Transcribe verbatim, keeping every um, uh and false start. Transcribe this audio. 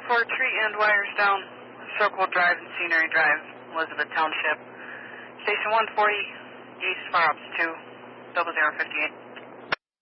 for tree and wires down Circle Drive and Scenery Drive, Elizabeth Township. Station one forty, East Far Ops two, double zero fifty-eight.